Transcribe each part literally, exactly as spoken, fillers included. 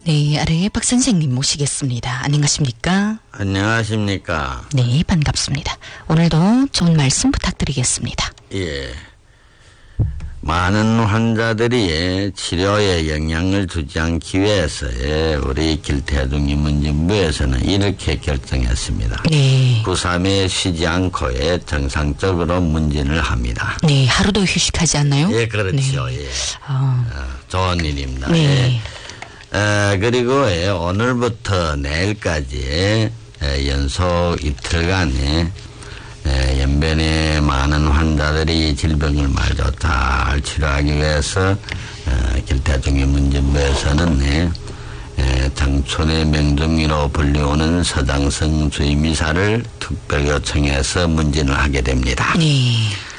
네, 아래 박 선생님 모시겠습니다. 안녕하십니까? 안녕하십니까? 네, 반갑습니다. 오늘도 좋은 말씀 부탁드리겠습니다. 예. 많은 환자들이 치료에 영향을 주지 않기 위해서 우리 길태중이 문진부에서는 이렇게 결정했습니다. 네. 구삼에 쉬지 않고 정상적으로 문진을 합니다. 네, 하루도 휴식하지 않나요? 예, 그렇죠. 네. 예. 어. 어, 좋은 일입니다. 네. 예. 어, 그리고 예, 오늘부터 내일까지 예, 연속 이틀간에 예, 연변에 많은 환자들이 질병을 마저 잘 치료하기 위해서 어, 길태중의 문진부에서는 예, 예, 장촌의 명중리로 불리우는 서장성 주임이사를 특별 요청해서 문진을 하게 됩니다. 네.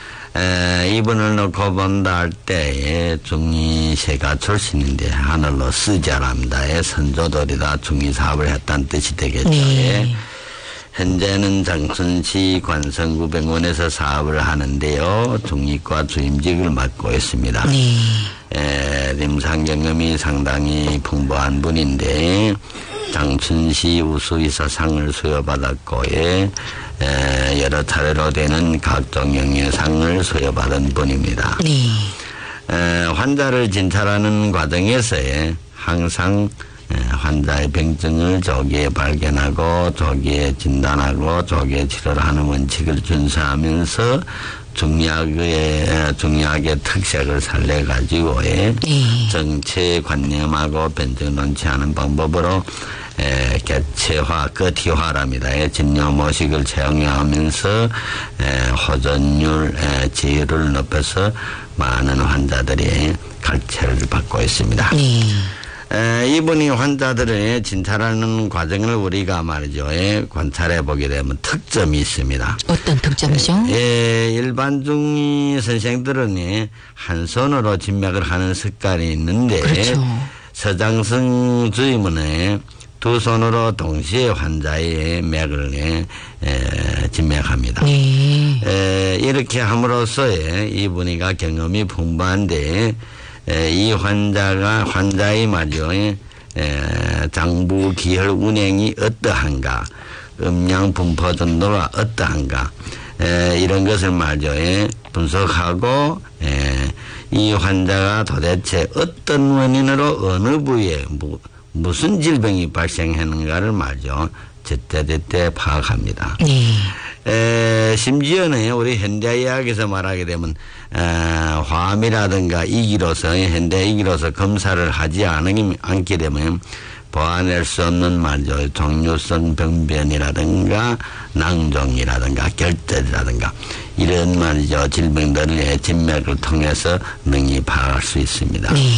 에, 이분을 놓고 본다 할 때 중리세가 출신인데 하늘로 쓰자랍니다의 선조들이다 중리사업을 했다는 뜻이 되겠죠. 네. 현재는 장춘시 관성구병원에서 사업을 하는데요. 중리과 주임직을 맡고 있습니다. 네. 에, 임상 경험이 상당히 풍부한 분인데 장춘시 우수의사상을 수여받았고 에, 에, 여러 차례로 되는 각종 영예상을 수여받은 분입니다. 네. 에, 환자를 진찰하는 과정에서 항상 환자의 병증을 조기에 발견하고 조기에 진단하고 조기에 치료를 하는 원칙을 준수하면서 중약의 중약의 특색을 살려가지고 네. 정체 관념하고 변증 놓지 않은 방법으로 에, 개체화, 거티화랍니다. 진료 모식을 채용하면서 에, 호전율, 에, 지혜를 높여서 많은 환자들이 갈채를 받고 있습니다. 네. 에, 이분이 환자들을 진찰하는 과정을 우리가 말이죠. 에, 관찰해 보게 되면 특점이 있습니다. 어떤 특점이죠? 에, 에, 일반 중이 선생들은 에, 한 손으로 진맥을 하는 습관이 있는데 그렇죠. 서장성 주임은 에, 두 손으로 동시에 환자의 맥을 에, 에, 진맥합니다. 네. 에, 이렇게 함으로써 에, 이분이가 경험이 풍부한데 에, 이 환자가 환자의 말이죠. 에, 장부 기혈 운행이 어떠한가, 음양 분포 정도가 어떠한가, 에, 이런 것을 말이죠. 에, 분석하고 에, 이 환자가 도대체 어떤 원인으로 어느 부위에 무, 무슨 질병이 발생하는가를 말이죠. 제때제때 파악합니다. 네. 에, 심지어는 우리 현대의학에서 말하게 되면 에, 화암이라든가 이기로서 현대이기로서 검사를 하지 않, 않게 되면 보완할 수 없는 말이죠. 종류성 병변이라든가 낭종이라든가 결절이라든가 이런 말이죠. 질병들의 진맥을 통해서 능히 파악할 수 있습니다. 네.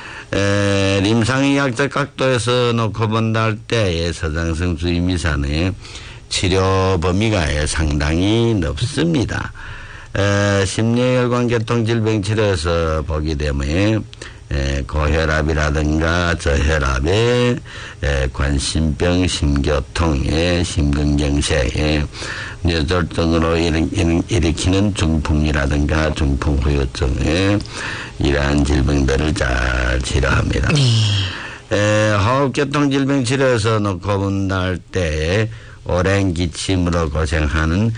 에, 임상의학적 각도에서 놓고 본다 할 때의 서장성 주임이사는 치료 범위가 상당히 넓습니다. 에, 심뇌혈관계통질병 치료에서 보게 되면 에, 고혈압이라든가 저혈압에 에, 관심병, 심교통에 심근경색에 뇌졸중으로 일으키는 중풍이라든가 중풍후유증에 이러한 질병들을 잘 치료합니다. 네. 에, 호흡계통질병 치료에서 놓고 본다 할 때 오랜 기침으로 고생하는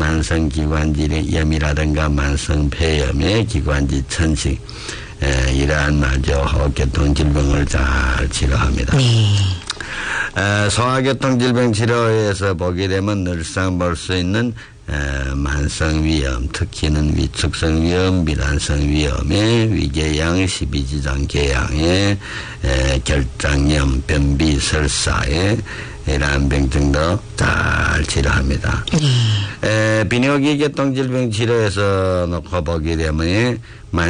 만성기관지염이라든가 만성폐염의 기관지 천식 에, 이러한 말이죠. 호흡계통질병을 잘 치료합니다. 네. 에, 소화계통질병 치료에서 보게 되면 늘상 볼 수 있는 에, 만성위염, 특히는 위축성위염, 미란성위염의 위궤양, 십이지장궤양의 에, 결장염, 변비, 설사에 이러한 병증도 잘 치료합니다. 에, 비뇨기계통질병 치료에서 놓고 보게 되면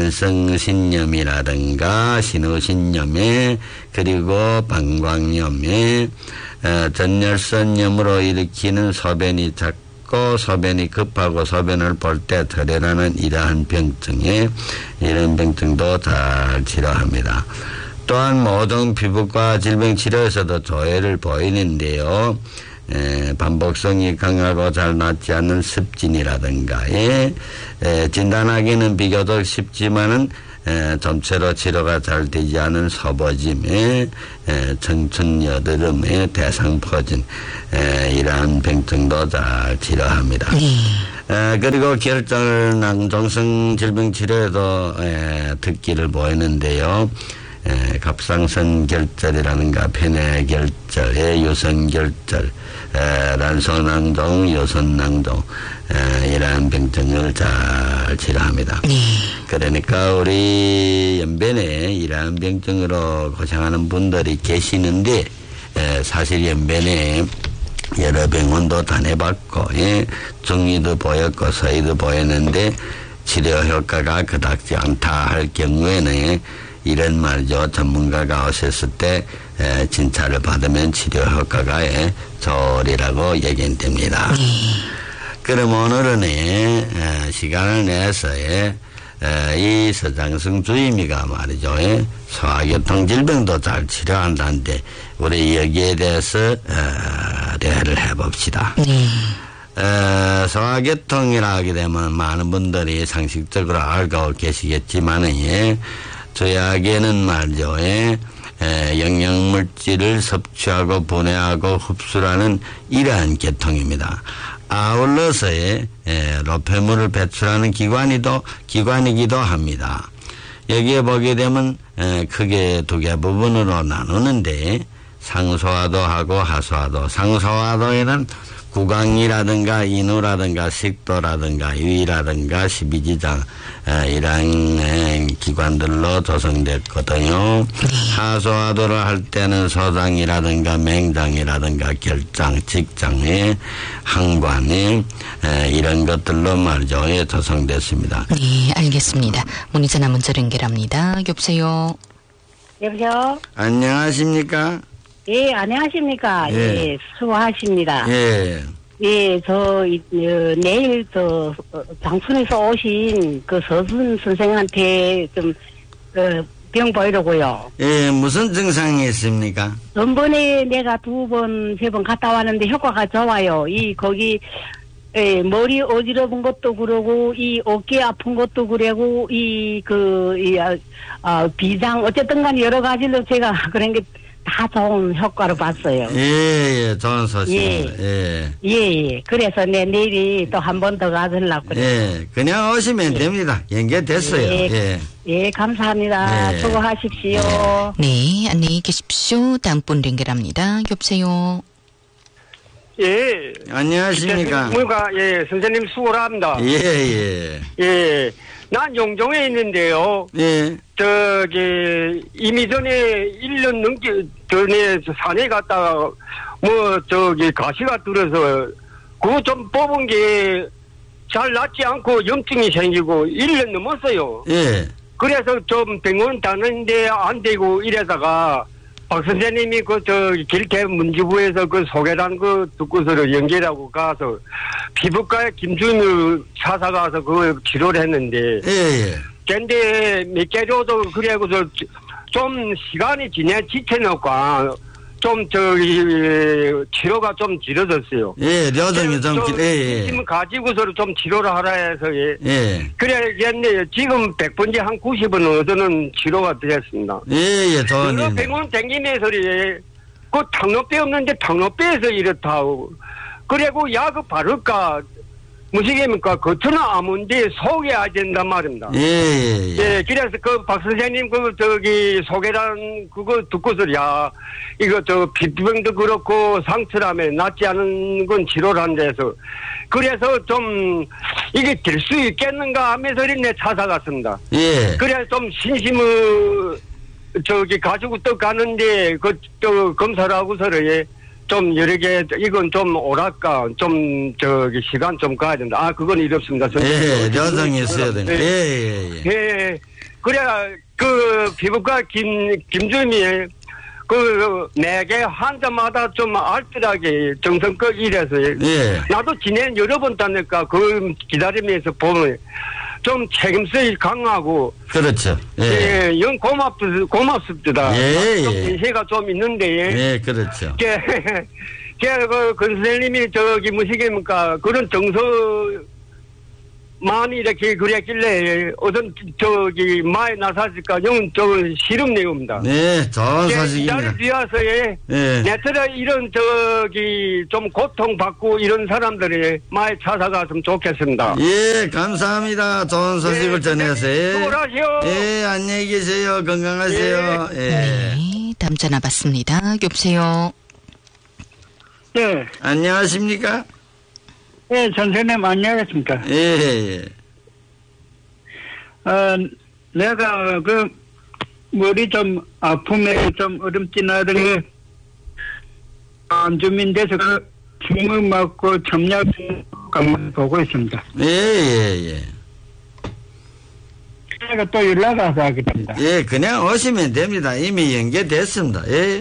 만성신염이라든가 신우신염에 그리고 방광염에 에, 전열선염으로 일으키는 소변이 작고 소변이 급하고 소변을 볼 때 덜해라는 이러한 병증에 이런 병증도 잘 치료합니다. 또한 모든 피부과 질병 치료에서도 조회를 보이는데요. 에, 반복성이 강하고 잘 낫지 않는 습진이라든가 에, 에, 진단하기는 비교적 쉽지만은 에, 점체로 치료가 잘 되지 않은 서버짐에 에, 청춘 여드름에 대상포진 에, 이러한 병증도 잘 치료합니다. 네. 에, 그리고 결절낭종성 질병 치료에도 에, 특기를 보이는데요. 에, 갑상선 결절이라는가 폐뇌 결절, 유선 결절, 에, 란소낭종, 요선낭종 에, 이러한 병증을 잘 치료합니다. 네. 그러니까 우리 연변에 이러한 병증으로 고생하는 분들이 계시는데 에, 사실 연변에 여러 병원도 다녀봤고 예, 중위도 보였고 서위도 보였는데 치료 효과가 그닥지 않다 할 경우에는 이런 말이죠. 전문가가 오셨을 때 에, 진찰을 받으면 치료 효과가 예, 좋으리라고 얘기됩니다. 네. 그럼 오늘은 에, 시간을 내서 에, 이 서장성 주임이가 말이죠. 에, 소화교통 질병도 잘 치료한다는데 우리 여기에 대해서 어, 대화를 해봅시다. 네. 에, 소화교통이라 하게 되면 많은 분들이 상식적으로 알고 계시겠지만 예, 저희에게는 말이죠. 예, 에, 영양물질을 섭취하고 분해하고 흡수하는 이러한 계통입니다. 아울러서 에, 노폐물을 배출하는 기관이도 기관이기도 합니다. 여기에 보게 되면 에, 크게 두 개 부분으로 나누는데 상소화도 하고 하소화도. 상소화도에는 구강이라든가 인후라든가 식도라든가 위라든가 십이지장 이런 기관들로 조성됐거든요. 하소화도를 할 때는 소장이라든가 맹장이라든가 결장, 직장에 항관에 이런 것들로 말이죠. 조성됐습니다. 네, 알겠습니다. 문의 전화 문자 연결합니다. 여보세요. 여보세요? 안녕하십니까? 예, 안녕하십니까? 예. 예, 수고하십니다. 예. 예, 저, 이, 어, 내일 저, 어, 장춘에서 오신 그 서순 선생한테 좀, 어, 병 보이려고요. 예, 무슨 증상이 있습니까? 전번에 내가 두 번, 세 번 갔다 왔는데 효과가 좋아요. 이, 거기, 예, 머리 어지러운 것도 그러고, 이 어깨 아픈 것도 그러고, 이, 그, 이, 아, 아, 비장, 어쨌든 간에 여러 가지로 제가 그런 게 다 좋은 효과를 봤어요. 예, 예, 좋은 소식입니다. 예. 예, 예. 그래서 내 내일이 또 한 번 더 가주려고 그래요. 예, 그냥 오시면 예. 됩니다. 연결됐어요. 예. 예. 예, 감사합니다. 예. 수고하십시오. 네, 안녕히 계십시오. 다음 분 연결합니다. 여보세요. 예. 안녕하십니까? 뭔가, 예, 선생님 수고를 합니다. 예, 예. 예. 난 영종에 있는데요. 예. 저기, 이미 전에 일 년 넘게 전에 산에 갔다가, 뭐, 저기, 가시가 들어서, 그거 좀 뽑은 게 잘 낫지 않고 염증이 생기고 일 년 넘었어요. 예. 그래서 좀 병원 다니는데 안 되고 이래다가, 박 선생님이 그, 저, 길태 문지부에서 그 소개란 그 듣고서를 연결하고 가서 피부과에 김준우 차사 가서 그 치료를 했는데. 예, 예. 근데 몇 개로도 그래고서 좀 시간이 지내 지켜놓고 좀 저기 치료가 좀 길어졌어요. 예, 려정이 좀, 길, 예, 지금 가지고서 좀 치료를 하라 해서 예. 예. 그래야겠네. 지금 백 번째 한 구십 은 얻는 치료가 되었습니다. 예, 예, 좋은 여러 일. 병원 댕기면서 예. 그 당뇨뼈 없는데 당뇨뼈에서 이렇다고. 그리고 약을 바를까 무식입니까? 겉은 아무인데 속에 해야 된단 말입니다. 예, 예, 예. 예, 그래서 그 박 선생님 그 저기 소개란 그거 듣고서 야 이거 저 피부병도 그렇고 상처라면 낫지 않은 건 치료를 한대서 그래서 좀 이게 될 수 있겠는가 하면서 내 찾아갔습니다. 예. 그래서 좀 신심을 저기 가지고 또 가는데 그 저 검사를 하고서를 예. 좀 여러 개 이건 좀 오랄까 좀 저기 시간 좀 가야 된다. 아 그건 이렇습니다. 예, 려정이 있어야 됩니다. 예. 예, 예, 예. 예. 그래야 그 피부과 김 김주임이 그 매개 환자마다 좀 알뜰하게 정성껏 일해서 예. 나도 지낸 여러 번 다니까 그 기다리면서 보면 좀 책임성이 강하고 그렇죠. 예. 예, 영 고맙 고맙습니다. 예, 좀 예. 인세가 좀 있는데 예, 그렇죠. 게, 게, 그, 그 선생님이 저기 무시입니까? 그런 정서, 많이 이렇게 그랬길래 어떤 저기 마에 나섰을까 좀 좀 시름내옵니다. 네, 좋은 소식입니다. 나를 위해서에 네. 내처럼 이런 저기 좀 고통받고 이런 사람들이 많이 찾아갔으면 좋겠습니다. 예, 감사합니다. 좋은 소식을 예, 전해서. 예, 수고하시오. 예, 안녕히 계세요. 건강하세요. 예. 네, 다음 전화 받습니다. 여보세요. 네, 안녕하십니까? 네, 선생님 안녕하십니까? 예, 예. 어, 내가 그 머리 좀 아픔에 좀 어름진하더니 안주민 돼서 그 주먹 맞고 점약 가만 보고 있습니다. 예, 예, 예. 제가 또 연락 와서 하게 됩니다. 예, 그냥 오시면 됩니다. 이미 연계됐습니다. 예.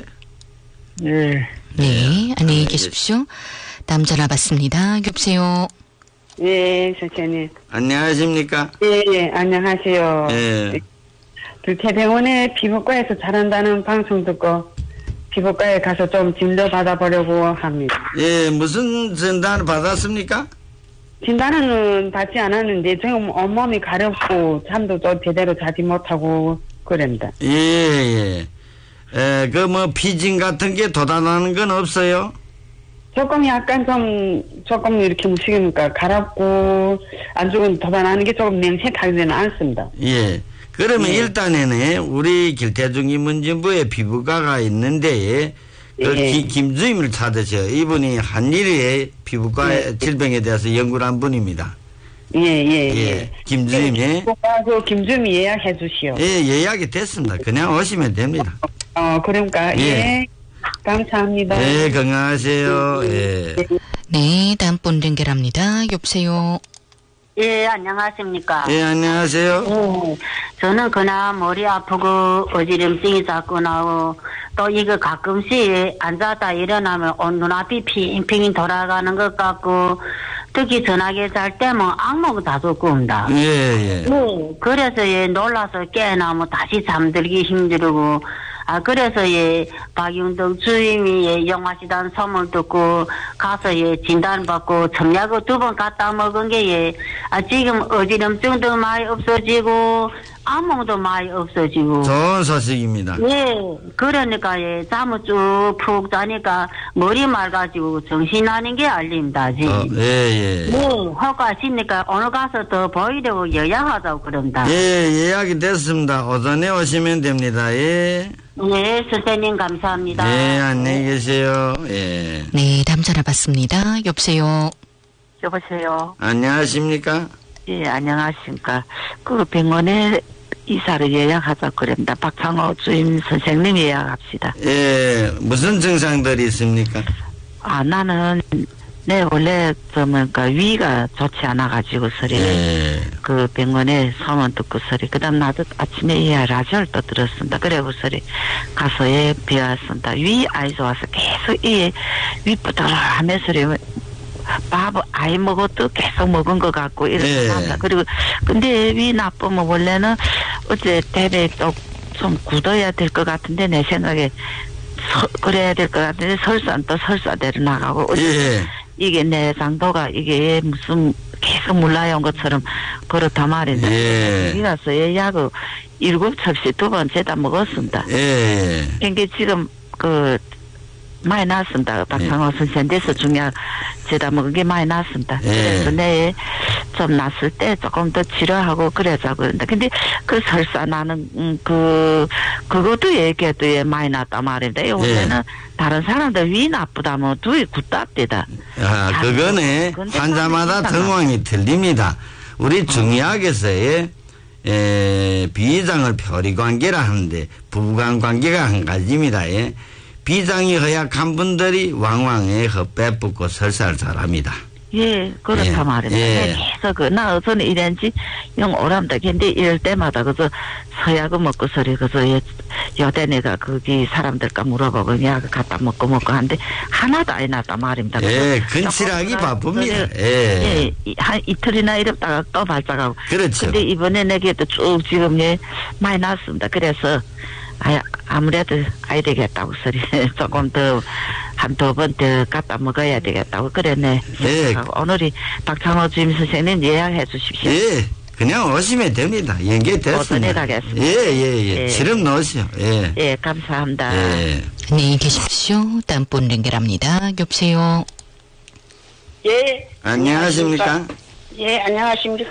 예. 네, 안녕히 계십시오. 다음 전화 받습니다. 여보세요. 예, 선생님. 안녕하십니까? 예, 예, 안녕하세요. 예. 들태병원에 피부과에서 잘한다는 방송 듣고 피부과에 가서 좀 진료 받아보려고 합니다. 예, 무슨 진단을 받았습니까? 진단은 받지 않았는데 지금 온몸이 가렵고 잠도 좀 제대로 자지 못하고 그럽니다. 예, 예. 에, 그 뭐 피진 같은 게 돋아나는 건 없어요? 조금 약간 좀 조금 이렇게 무식이니까 가렵고 안쪽은 돋아나는 게 조금 명색하지는 않습니다. 예. 그러면 예. 일단에는 우리 길태중 인문진부에 피부과가 있는데 그 예. 기, 김주임을 찾으셔. 이분이 한일의 피부과 예. 질병에 대해서 연구를 한 분입니다. 예, 예, 예. 예. 김주임이. 그 김주임이 예약해 주시오. 예, 예약이 됐습니다. 그냥 오시면 됩니다. 어, 그러니까 예. 예. 감사합니다. 예, 건강하세요. 예. 네, 다음 분 연결합니다. 여보세요. 예, 안녕하십니까. 예, 안녕하세요. 예, 저는 그냥 머리 아프고 어지럼증이 자꾸 나오고 또 이거 가끔씩 앉았다 일어나면 온 눈앞이 핑핑 돌아가는 것 같고 특히 전화기 잘 때면 악몽 다 좋고 옵니다. 예, 예. 네, 그래서 예, 놀라서 깨어나면 다시 잠들기 힘들고 아, 그래서, 예, 박용덕 주임이, 예, 영화시단 소문 듣고, 가서, 예, 진단받고, 점약을 두 번 갖다 먹은 게, 예, 아, 지금 어지럼증도 많이 없어지고, 악몽도 많이 없어지고. 좋은 소식입니다. 예, 그러니까, 예, 잠을 쭉 푹 자니까, 머리 맑아지고, 정신 나는 게 알립니다, 지금. 어, 예, 예. 네, 허가하시니까 오늘 가서 더 보이려고 예약하자고 그런다. 예, 예약이 됐습니다. 오전에 오시면 됩니다. 예. 네, 선생님 감사합니다. 네, 안녕히 계세요. 예. 네, 다음 전화 받습니다. 여보세요. 여보세요. 안녕하십니까? 예, 안녕하십니까. 그 병원에 이사를 예약하자 그럽니다. 박창호 주임 선생님 예약합시다. 예, 무슨 증상들이 있습니까? 아, 나는 내 원래 그러면 그 위가 좋지 않아가지고 서리 예. 그 병원에 소문 듣고 서리 그다음 나도 아침에 이 라디오를 또 들었습니다. 그래고 서리 가서 예 배웠습니다. 위 아이 좋아서 계속 이 위부터 하면서 서리 밥 아이 먹어도 계속 먹은 것 같고 이렇게 합니다. 예. 그리고 근데 위 나쁘면 원래는 어째 대배 쪽 좀 굳어야 될 것 같은데 내 생각에 서, 그래야 될 것 같은데 설사는 또 설사대로 나가고 어째 예. 이게 내장도가 이게 무슨 계속 물러온 것처럼 그렇다 말인데 예. 여기 가서 예약을 일곱 첩씩 두 번째다 먹었습니다. 예. 이게 지금 그 많이 났습니다. 박상호 예. 선생님 돼서 중요한 제다 먹은 게 많이 났습니다. 예. 그래서 내일 좀 났을 때 조금 더 치료하고 그러자고 그런다. 근데 그 설사 나는 음, 그 그것도 얘기해도 예, 많이 났단 말입니다. 원래는 예. 다른 사람들 위 나쁘다면 두이 굳답니다. 아, 그거는 환자마다 정황이 틀립니다. 우리 중의학에서의 에, 비장을 표리관계라 하는데 부부간 관계가 한 가지입니다. 예. 비장이 허약한 분들이 왕왕에 헛배 붓고 설사를 잘합니다. 예, 그렇다 예, 말입니다. 예. 계속 그, 나 어서는 이런지 영 오랍니다. 근데 이럴 때마다 그저 서약을 먹고 서리 그저 예, 요대 내가 거기 사람들과 물어보고 약 갖다 먹고 먹고 하는데 하나도 안 났단 말입니다. 예, 근칠하기 바쁩니다. 예. 예, 이- 한 이틀이나 이랬다가 또 발작하고. 그렇죠. 근데 이번에 내게도 쭉 지금 예, 많이 났습니다. 그래서 아, 아무래도 아이 되겠다고 소리 조금 더 한 두 번 더 갖다 먹어야 되겠다고 그랬네. 예. 오늘이 박창호 주임 선생님 예약해 주십시오. 예. 그냥 오시면 됩니다. 연계됐습니다. 어떤 일 하겠습니다. 예, 예, 예. 예. 실험 넣으시오. 예. 예, 감사합니다. 예. 안녕히 계십시오. 다음 분 연결합니다. 여보세요. 예. 안녕하십니까? 예, 안녕하십니까.